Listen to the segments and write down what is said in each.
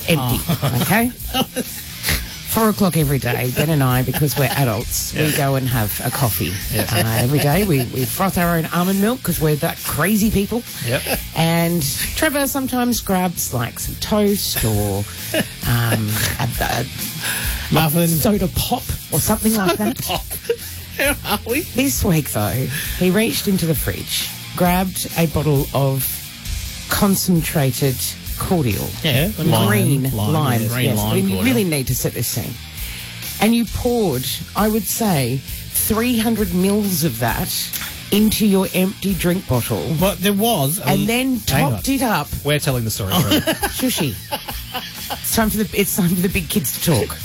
Empty, okay? 4 o'clock every day, Ben and I, because we're adults, we go and have a coffee every day. We froth our own almond milk because we're that crazy people. Yep. And Trevor sometimes grabs like some toast or a Muffin. soda pop or something like that. How are we? This week, though, he reached into the fridge, grabbed a bottle of concentrated cordial. Yeah, Green lime. Green Yes, lime you cordial. really need to set this scene. And you poured, I would say, 300 mils of that into your empty drink bottle. But there was... And then Hang on. topped it up. We're telling the story. Shushy. It's time for the big kids to talk.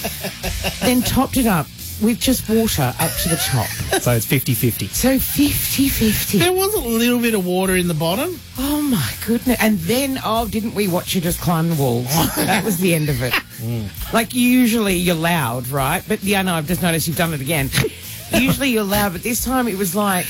Then topped it up with just water up to the top. So it's 50-50. So 50-50. There was a little bit of water in the bottom. Oh, my goodness. And then, didn't we watch you just climb the walls? That was the end of it. Like, usually you're loud, right? But, yeah, no, I've just noticed you've done it again. Usually you're loud, but this time it was like...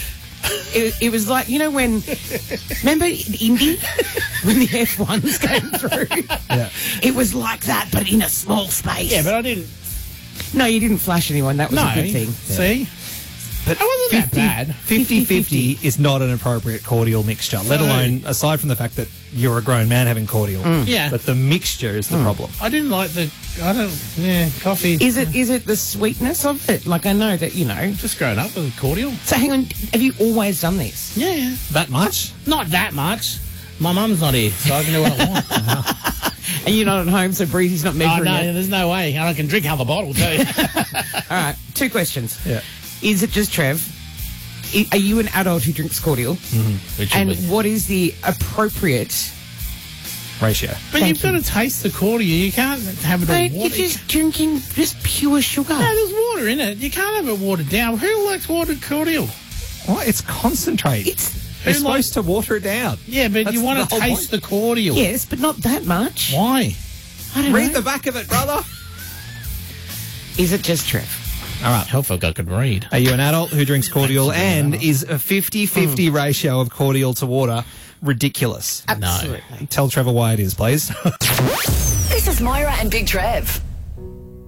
It was like, you know, when... Remember in Indy? When the F1s came through? Yeah. It was like that, but in a small space. Yeah, but I didn't... No, you didn't flash anyone. That was a good thing. See? But it wasn't that bad. 50-50 is not an appropriate cordial mixture, let alone, aside from the fact that you're a grown man having cordial. Yeah. But the mixture is the problem. I didn't like coffee. Is it the sweetness of it? Like, I know that, you know. Just grown up with cordial. So hang on, have you always done this? Yeah. That much? Not that much. My mum's not here, so I can do what I want. And you're not at home, so Breezy's not Oh, measuring no, it. there's no way. And I can drink half a bottle, too. All right, 2 questions. Yeah. Is it just Trev? Are you an adult who drinks cordial? Which And would be- what is the appropriate... Ratio. But Thank you've got to taste the cordial. You can't have it all Mate, watered. you're just drinking just pure sugar. No, there's water in it. You can't have it watered down. Who likes watered cordial? Well, it's concentrate. You're supposed to water it down. Yeah, but That's you want the to whole taste the cordial. Yes, but not that much. Why? I don't Read know. the back of it, brother. Is it just Trev? All right. Help if I could read. Are you an adult who drinks cordial, and is a 50-50 ratio of cordial to water ridiculous? Absolutely. Tell Trevor why it is, please. This is Moira and Big Trev.